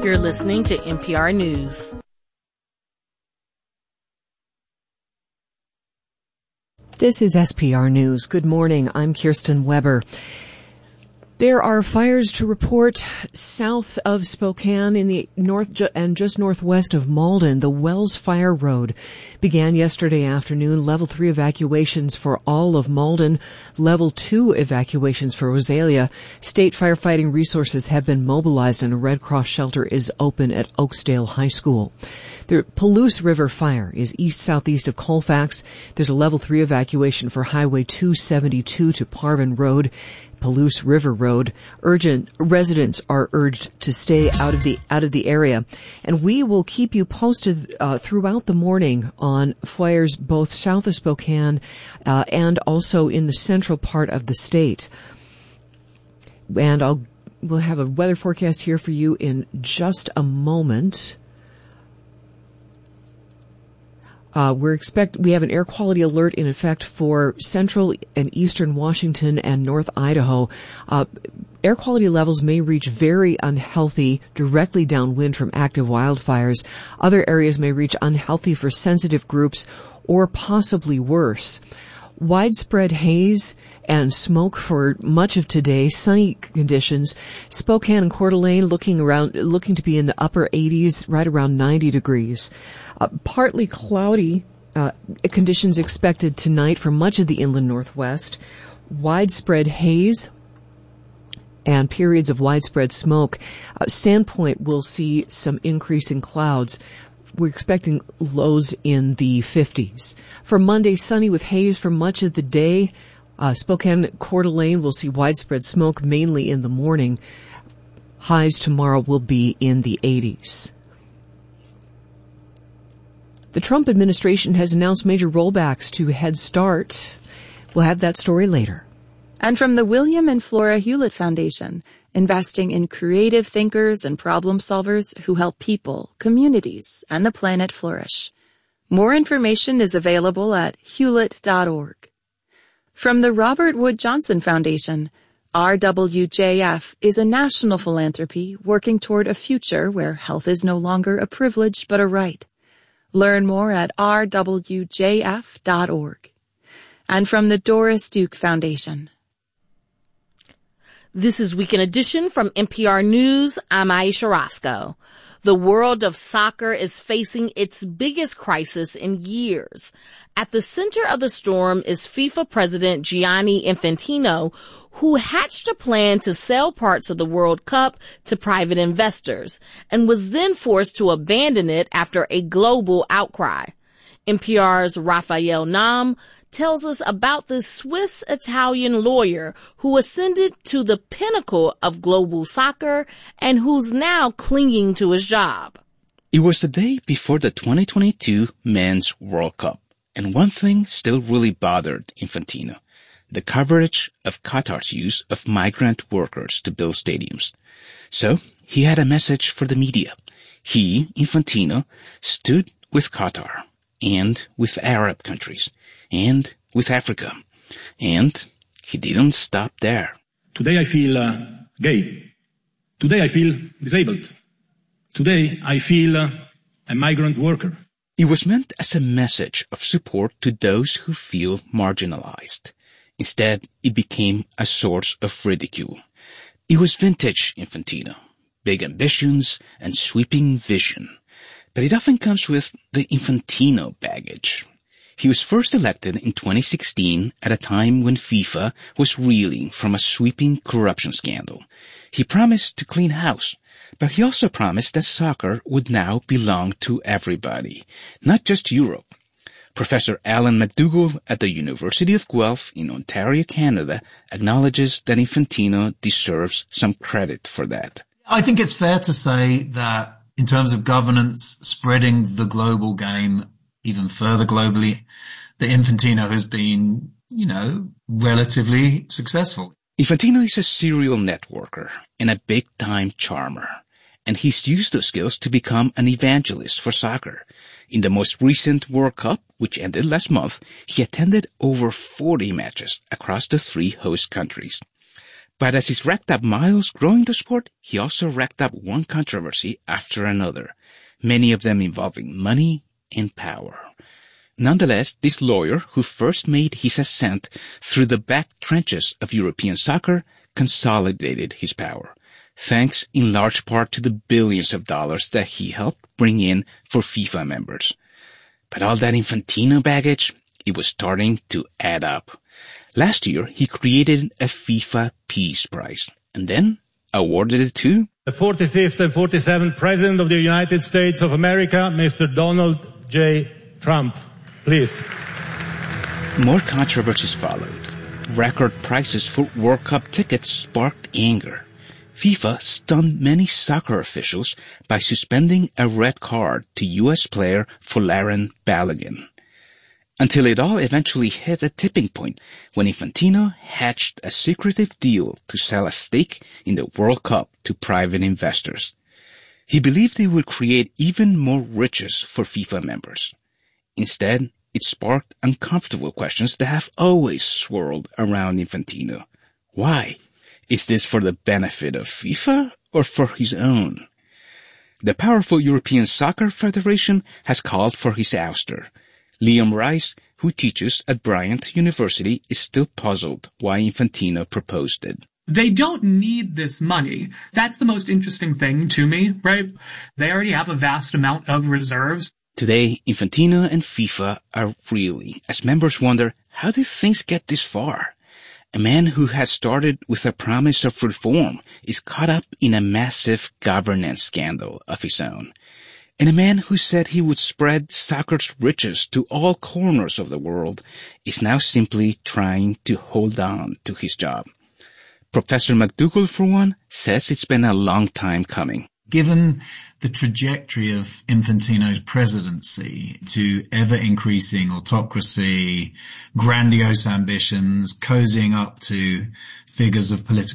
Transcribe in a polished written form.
You're listening to NPR News. This is SPR News. Good morning. I'm Kirsten Weber. There are fires to report south of Spokane in the north and just northwest of Malden. The Wells Fire Road began yesterday afternoon. Level 3 evacuations for all of Malden. Level 2 evacuations for Rosalia. State firefighting resources have been mobilized and a Red Cross shelter is open at Oakesdale High School. The Palouse River fire is east-southeast of Colfax. There's a level 3 evacuation for Highway 272 to Parvin Road. Palouse River Road. Residents are urged to stay out of the area, and we will keep you posted throughout the morning on fires both south of Spokane and also in the central part of the state. And we'll have a weather forecast here for you in just a moment. We have an air quality alert in effect for central and eastern Washington and north Idaho. Air quality levels may reach very unhealthy directly downwind from active wildfires. Other areas may reach unhealthy for sensitive groups or possibly worse. Widespread haze and smoke for much of today. Sunny conditions. Spokane and Coeur d'Alene looking to be in the upper 80s, right around 90 degrees. Partly cloudy conditions expected tonight for much of the inland northwest. Widespread haze and periods of widespread smoke. Sandpoint will see some increase in clouds. We're expecting lows in the 50s. For Monday, sunny with haze for much of the day. Spokane, Coeur d'Alene will see widespread smoke mainly in the morning. Highs tomorrow will be in the 80s. The Trump administration has announced major rollbacks to Head Start. We'll have that story later. And from the William and Flora Hewlett Foundation, investing in creative thinkers and problem solvers who help people, communities, and the planet flourish. More information is available at hewlett.org. From the Robert Wood Johnson Foundation, RWJF is a national philanthropy working toward a future where health is no longer a privilege but a right. Learn more at rwjf.org. And from the Doris Duke Foundation. This is Weekend Edition from NPR News. I'm Aisha Roscoe. The world of soccer is facing its biggest crisis in years. At the center of the storm is FIFA President Gianni Infantino, who hatched a plan to sell parts of the World Cup to private investors and was then forced to abandon it after a global outcry. NPR's Raphael Nam tells us about the Swiss-Italian lawyer who ascended to the pinnacle of global soccer and who's now clinging to his job. It was the day before the 2022 Men's World Cup, and one thing still really bothered Infantino: the coverage of Qatar's use of migrant workers to build stadiums. So he had a message for the media. He, Infantino, stood with Qatar and with Arab countries and with Africa. And he didn't stop there. Today I feel gay. Today I feel disabled. Today I feel a migrant worker. It was meant as a message of support to those who feel marginalized. Instead, it became a source of ridicule. It was vintage Infantino, big ambitions and sweeping vision. But it often comes with the Infantino baggage. He was first elected in 2016 at a time when FIFA was reeling from a sweeping corruption scandal. He promised to clean house, but he also promised that soccer would now belong to everybody, not just Europe. Professor Alan McDougall at the University of Guelph in Ontario, Canada, acknowledges that Infantino deserves some credit for that. I think it's fair to say that in terms of governance, spreading the global game even further globally, that Infantino has been, relatively successful. Infantino is a serial networker and a big-time charmer, and he's used those skills to become an evangelist for soccer. In the most recent World Cup, which ended last month, he attended over 40 matches across the 3 host countries. But as he's racked up miles growing the sport, he also racked up one controversy after another, many of them involving money and power. Nonetheless, this lawyer, who first made his ascent through the back trenches of European soccer, consolidated his power, thanks in large part to the billions of dollars that he helped bring in for FIFA members. But all that Infantino baggage, it was starting to add up. Last year, he created a FIFA Peace Prize, and then awarded it to the 45th and 47th President of the United States of America, Mr. Donald J. Trump. Please. More controversies followed. Record prices for World Cup tickets sparked anger. FIFA stunned many soccer officials by suspending a red card to U.S. player Folarin Balogun. Until it all eventually hit a tipping point when Infantino hatched a secretive deal to sell a stake in the World Cup to private investors. He believed it would create even more riches for FIFA members. Instead, it sparked uncomfortable questions that have always swirled around Infantino. Why? Is this for the benefit of FIFA or for his own? The powerful European Soccer Federation has called for his ouster. Liam Rice, who teaches at Bryant University, is still puzzled why Infantino proposed it. They don't need this money. That's the most interesting thing to me, right? They already have a vast amount of reserves. Today, Infantino and FIFA are reeling as members wonder, how did things get this far? A man who has started with a promise of reform is caught up in a massive governance scandal of his own. And a man who said he would spread soccer's riches to all corners of the world is now simply trying to hold on to his job. Professor McDougall, for one, says it's been a long time coming. Given the trajectory of Infantino's presidency to ever-increasing autocracy, grandiose ambitions, cozying up to figures of political